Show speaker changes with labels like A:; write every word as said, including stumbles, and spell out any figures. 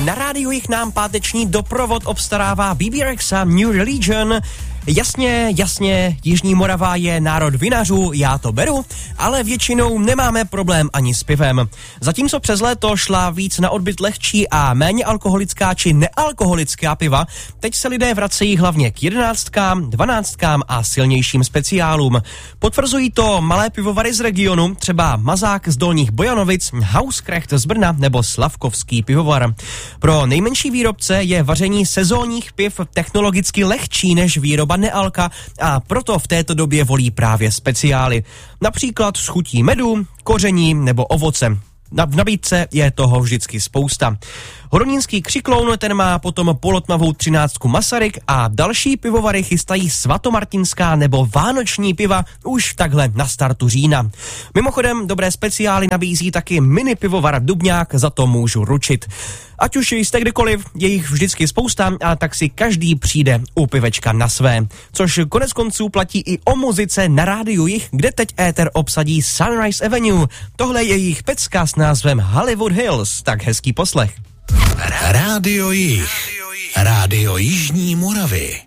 A: Na rádiu jich nám páteční doprovod obstarává B B Rexa New Religion. Jasně, jasně, Jižní Morava je národ vinařů, já to beru, ale většinou nemáme problém ani s pivem. Zatímco přes léto šla víc na odbyt lehčí a méně alkoholická či nealkoholická piva, teď se lidé vracejí hlavně k jedenáctkám, dvanáctkám a silnějším speciálům. Potvrzují to malé pivovary z regionu, třeba Mazák z Dolních Bojanovic, Hauskrecht z Brna nebo Slavkovský pivovar. Pro nejmenší výrobce je vaření sezónních piv technologicky lehčí než výroba nealka a proto v této době volí právě speciály. Například s chutí medu, koření nebo ovoce. Na, v nabídce je toho vždycky spousta. Horonínský Křikloun, ten má potom polotmavou třináctku Masaryk a další pivovary chystají svatomartinská nebo vánoční piva už takhle na startu října. Mimochodem, dobré speciály nabízí taky mini pivovar Dubňák, za to můžu ručit. Ať už jste kdekoliv, je jich vždycky spousta a tak si každý přijde u pivečka na své. Což konec konců platí i o muzice na rádiu Jich, kde teď éter obsadí Sunrise Avenue. Tohle je jejich pecka s názvem Hollywood Hills, tak hezký poslech.
B: Rádio Jich. Rádio Jižní Moravy.